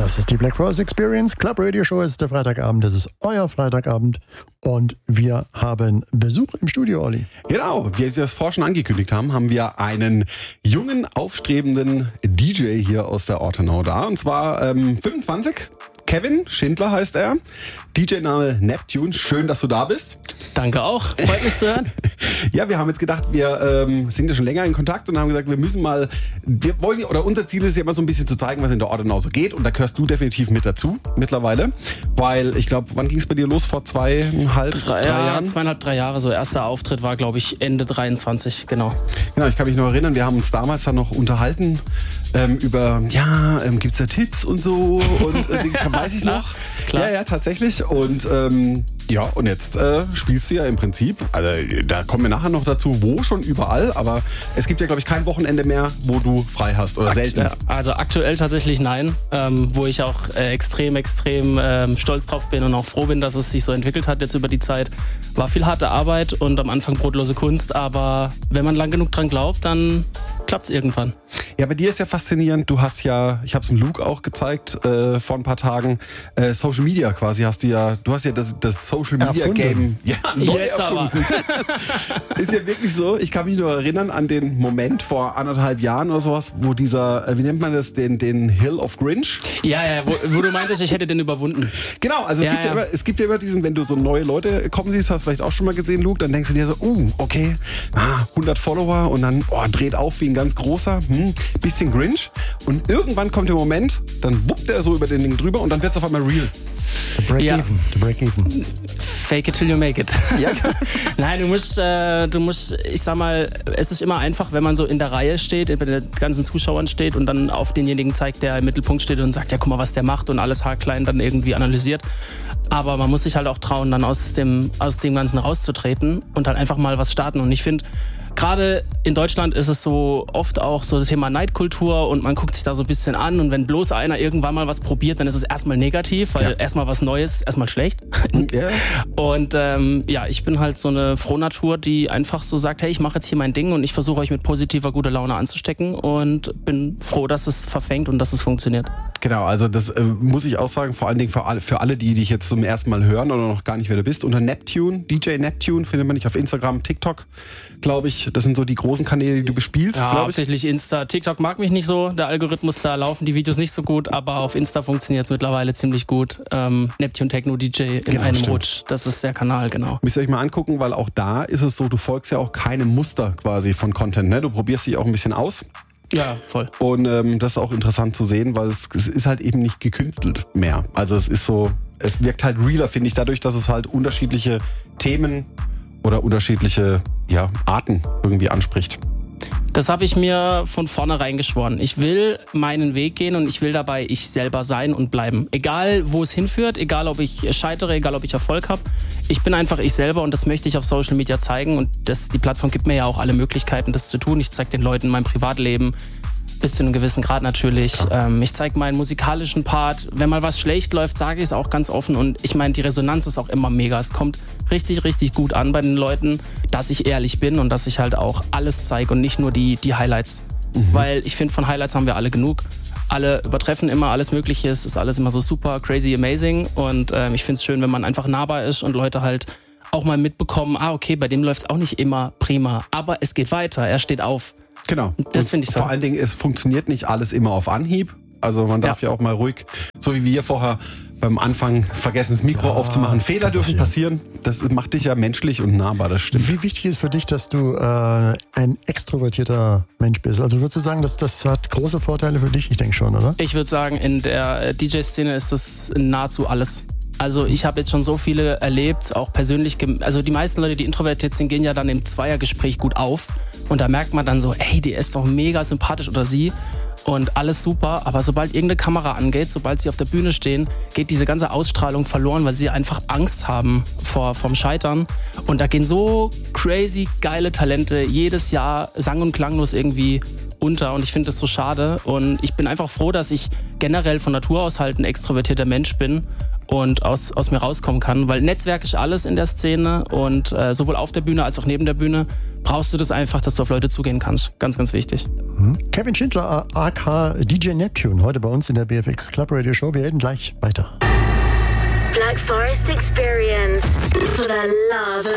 Das ist die Black Rose Experience Club Radio Show. Es ist der Freitagabend, das ist euer Freitagabend und wir haben Besuch im Studio, Olli. Genau, wie wir das vorher schon angekündigt haben, haben wir einen jungen, aufstrebenden DJ hier aus der Ortenau da. Und zwar 25, Kevin Schindler heißt er, DJ-Name Neptune. Schön, dass du da bist. Danke auch, freut mich zu hören. Ja, wir haben jetzt gedacht, wir sind ja schon länger in Kontakt und haben gesagt, unser Ziel ist ja immer so ein bisschen zu zeigen, was in der Ortenau so geht, und da gehörst du definitiv mit dazu mittlerweile, weil ich glaube, wann ging es bei dir los? Vor 2,5, 3 Jahren? 2,5, 3 Jahre, so erster Auftritt war, glaube ich, Ende 23, genau. Genau, ich kann mich noch erinnern, wir haben uns damals dann noch unterhalten über, gibt's da Tipps und so und weiß ich noch. Klar. Ja, tatsächlich. Und und jetzt spielst du ja im Prinzip, also da kommen wir nachher noch dazu, wo schon überall, aber es gibt ja, glaube ich, kein Wochenende mehr, wo du frei hast oder selten. Also aktuell tatsächlich nein, wo ich auch extrem stolz drauf bin und auch froh bin, dass es sich so entwickelt hat jetzt über die Zeit. War viel harte Arbeit und am Anfang brotlose Kunst, aber wenn man lang genug dran glaubt, dann klappt's irgendwann. Ja, bei dir ist ja faszinierend, du hast ja, ich habe es dem Luke auch gezeigt vor ein paar Tagen, Social Media quasi du hast ja das Social Media Game neu erfunden. Ist ja wirklich so, ich kann mich nur erinnern an den Moment vor 1,5 Jahren oder sowas, wo dieser, wie nennt man das, den Hill of Grinch? Ja, wo du meintest, ich hätte den überwunden. Genau, also es gibt ja immer diesen, wenn du so neue Leute kommen siehst, hast du vielleicht auch schon mal gesehen, Luke, dann denkst du dir so, okay, 100 Follower und dann dreht auf wie ein ganz großer, bisschen Grinch, und irgendwann kommt der Moment, dann wuppt er so über den Ding drüber und dann wird es auf einmal real. The break even. Fake it till you make it. Ja. Nein, du musst, ich sag mal, es ist immer einfach, wenn man so in der Reihe steht, bei den ganzen Zuschauern steht und dann auf denjenigen zeigt, der im Mittelpunkt steht und sagt, ja, guck mal, was der macht, und alles haarklein dann irgendwie analysiert. Aber man muss sich halt auch trauen, dann aus dem Ganzen rauszutreten und halt einfach mal was starten. Und ich finde, gerade in Deutschland ist es so oft auch so das Thema Neidkultur und man guckt sich da so ein bisschen an, und wenn bloß einer irgendwann mal was probiert, dann ist es erstmal negativ, weil erstmal was Neues, erstmal schlecht. Ja. Und ich bin halt so eine Frohnatur, die einfach so sagt, hey, ich mache jetzt hier mein Ding und ich versuche euch mit positiver, guter Laune anzustecken, und bin froh, dass es verfängt und dass es funktioniert. Genau, also das muss ich auch sagen, vor allen Dingen für alle, die dich jetzt zum ersten Mal hören oder noch gar nicht, wer du bist, unter Neptune, DJ Neptune, findet man dich auf Instagram, TikTok, glaube ich. Das sind so die großen Kanäle, die du bespielst, glaube ich. Hauptsächlich Insta. TikTok mag mich nicht so, der Algorithmus, da laufen die Videos nicht so gut, aber auf Insta funktioniert es mittlerweile ziemlich gut. Neptune Techno DJ in einem Rutsch, das ist der Kanal, genau. Müsst ihr euch mal angucken, weil auch da ist es so, du folgst ja auch keinem Muster quasi von Content, ne? Du probierst dich auch ein bisschen aus. Ja, voll. Und das ist auch interessant zu sehen, weil es ist halt eben nicht gekünstelt mehr. Also es ist so, es wirkt halt realer, finde ich, dadurch, dass es halt unterschiedliche Themen oder unterschiedliche Arten irgendwie anspricht. Das habe ich mir von vornherein geschworen. Ich will meinen Weg gehen und ich will dabei ich selber sein und bleiben. Egal, wo es hinführt, egal, ob ich scheitere, egal, ob ich Erfolg habe. Ich bin einfach ich selber, und das möchte ich auf Social Media zeigen. Und die Plattform gibt mir ja auch alle Möglichkeiten, das zu tun. Ich zeige den Leuten mein Privatleben, bis zu einem gewissen Grad natürlich. Ich zeige meinen musikalischen Part. Wenn mal was schlecht läuft, sage ich es auch ganz offen. Und ich meine, die Resonanz ist auch immer mega. Es kommt richtig, richtig gut an bei den Leuten, dass ich ehrlich bin und dass ich halt auch alles zeige und nicht nur die Highlights. Weil ich finde, von Highlights haben wir alle genug. Alle übertreffen immer alles Mögliche. Es ist alles immer so super, crazy, amazing. Und ich finde es schön, wenn man einfach nahbar ist und Leute halt auch mal mitbekommen, okay, bei dem läuft es auch nicht immer prima. Aber es geht weiter, er steht auf. Genau. Das finde ich toll. Vor allen Dingen, es funktioniert nicht alles immer auf Anhieb. Also man darf ja auch mal ruhig, so wie wir vorher beim Anfang vergessen, das Mikro aufzumachen. Fehler dürfen passieren. Das macht dich ja menschlich und nahbar, das stimmt. Wie wichtig ist für dich, dass du ein extrovertierter Mensch bist? Also würdest du sagen, dass das hat große Vorteile für dich? Ich denke schon, oder? Ich würde sagen, in der DJ-Szene ist das nahezu alles. Also ich habe jetzt schon so viele erlebt, auch persönlich, also die meisten Leute, die introvertiert sind, gehen ja dann im Zweiergespräch gut auf. Und da merkt man dann so, ey, die ist doch mega sympathisch oder sie. Und alles super, aber sobald irgendeine Kamera angeht, sobald sie auf der Bühne stehen, geht diese ganze Ausstrahlung verloren, weil sie einfach Angst haben vom Scheitern. Und da gehen so crazy geile Talente jedes Jahr sang- und klanglos irgendwie unter und ich finde das so schade. Und ich bin einfach froh, dass ich generell von Natur aus halt ein extrovertierter Mensch bin und aus mir rauskommen kann, weil Netzwerk ist alles in der Szene und sowohl auf der Bühne als auch neben der Bühne brauchst du das einfach, dass du auf Leute zugehen kannst. Ganz, ganz wichtig. Kevin Schindler, aka DJ Neptune, heute bei uns in der BFX Club Radio Show. Wir reden gleich weiter. Black Forest Experience for the love of